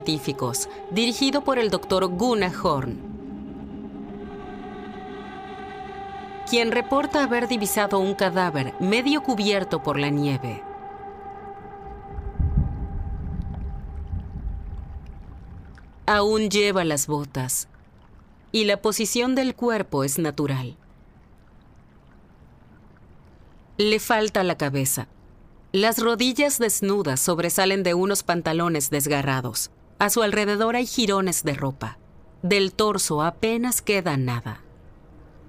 Científicos, dirigido por el Dr. Gunnar Horn, quien reporta haber divisado un cadáver medio cubierto por la nieve. Aún lleva las botas, y la posición del cuerpo es natural. Le falta la cabeza. Las rodillas desnudas sobresalen de unos pantalones desgarrados. A su alrededor hay jirones de ropa. Del torso apenas queda nada.